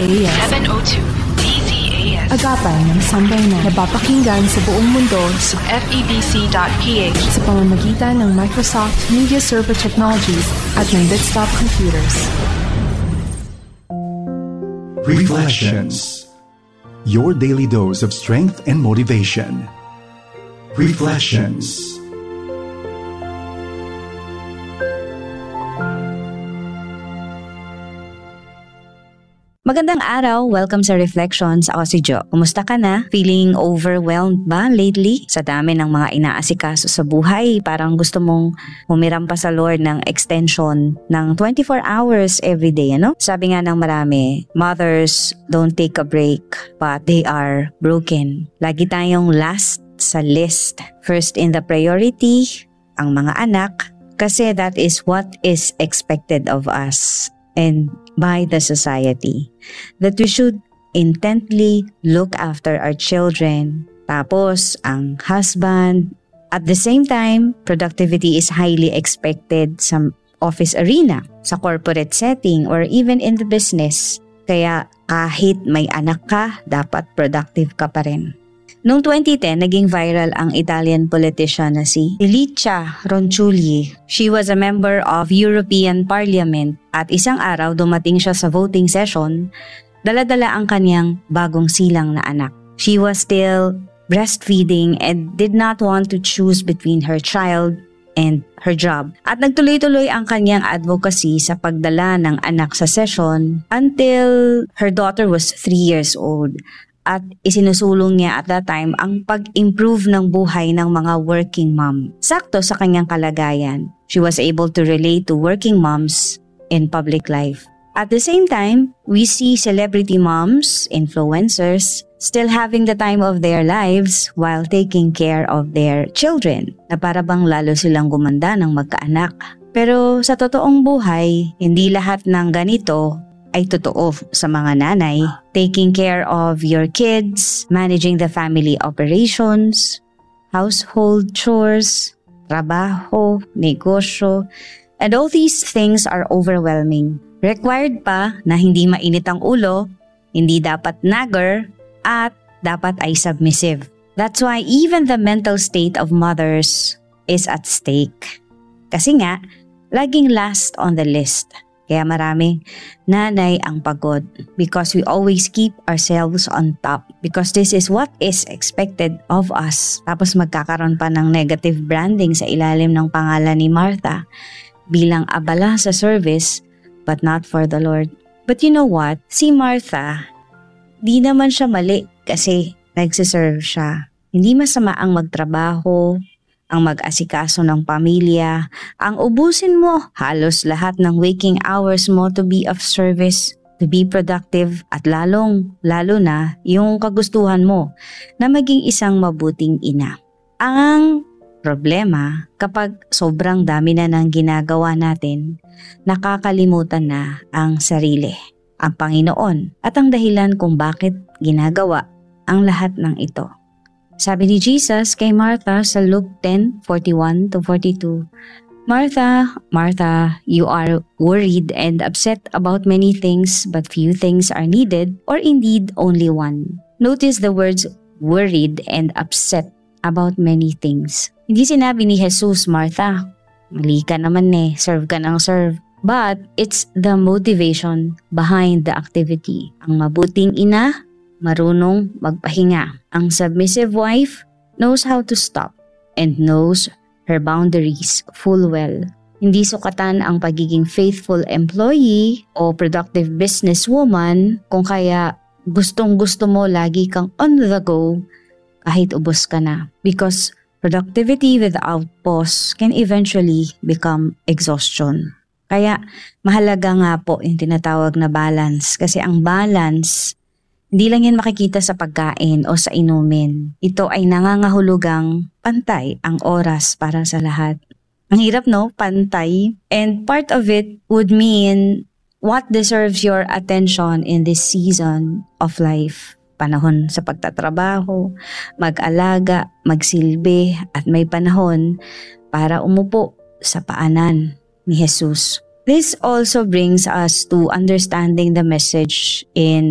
DZAS. 702 DZAS. Agapay ng sambayanan. Napapakinggan sa buong mundo sa FEBC.ph sa pamamagitan ng Microsoft Media Server Technologies at ng desktop computers. Reflections. Your daily dose of strength and motivation. Reflections. Magandang araw, welcome sa Reflections. Ako si Jo. Kumusta ka na? Feeling overwhelmed ba lately? Sa dami ng mga inaasikaso sa buhay, parang gusto mong humiram pa sa Lord ng extension ng 24 hours every day, ano? Sabi nga ng marami, mothers don't take a break, but they are broken. Lagi tayong last sa list. First in the priority, ang mga anak, kasi that is what is expected of us and by the society, that we should intently look after our children. Tapos, ang husband. At the same time, productivity is highly expected sa office arena, sa corporate setting, or even in the business. Kaya kahit may anak ka, dapat productive ka pa rin. Noong 2010, naging viral ang Italian politician na si Licia Ronculli. She was a member of European Parliament at isang araw dumating siya sa voting session, dala-dala ang kanyang bagong silang na anak. She was still breastfeeding and did not want to choose between her child and her job. At nagtuloy-tuloy ang kanyang advocacy sa pagdala ng anak sa session until her daughter was 3 years old. At isinusulong niya at that time ang pag-improve ng buhay ng mga working mom. Sakto sa kanyang kalagayan, she was able to relate to working moms in public life. At the same time, we see celebrity moms, influencers, still having the time of their lives while taking care of their children, na para bang lalo silang gumanda ng magkaanak. Pero sa totoong buhay, hindi lahat ng ganito ay totoo sa mga nanay. Taking care of your kids, managing the family operations, household chores, trabaho, negosyo, and all these things are overwhelming. Required pa na hindi mainit ang ulo, hindi dapat nagger, at dapat ay submissive. That's why even the mental state of mothers is at stake. Kasi nga, laging last on the list. Kaya maraming nanay ang pagod because we always keep ourselves on top because this is what is expected of us. Tapos magkakaroon pa ng negative branding sa ilalim ng pangalan ni Martha bilang abala sa service but not for the Lord. But you know what? Si Martha, di naman siya mali kasi nagsiserve siya. Hindi masama ang magtrabaho, ang mag-asikaso ng pamilya, ang ubusin mo halos lahat ng waking hours mo to be of service, to be productive, at lalo na yung kagustuhan mo na maging isang mabuting ina. Ang problema, kapag sobrang dami na ng ginagawa natin, nakakalimutan na ang sarili, ang Panginoon, at ang dahilan kung bakit ginagawa ang lahat ng ito. Sabi ni Jesus kay Martha sa Luke 10:41-42, Martha, Martha, you are worried and upset about many things, but few things are needed, or indeed only one. Notice the words worried and upset about many things. Hindi sinabi ni Jesus, Martha, mali ka naman serve ka ng serve. But it's the motivation behind the activity. Ang mabuting ina, marunong magpahinga. Ang submissive wife knows how to stop and knows her boundaries full well. Hindi sukatan ang pagiging faithful employee o productive businesswoman kung kaya gustong-gusto mo lagi kang on the go kahit ubos ka na. Because productivity without pause can eventually become exhaustion. Kaya mahalaga nga po yung tinatawag na balance kasi ang balance hindi lang yan makikita sa pagkain o sa inumin. Ito ay nangangahulugang pantay ang oras para sa lahat. Ang hirap no, pantay. And part of it would mean what deserves your attention in this season of life. Panahon sa pagtatrabaho, mag-alaga, magsilbi, at may panahon para umupo sa paanan ni Jesus. This also brings us to understanding the message in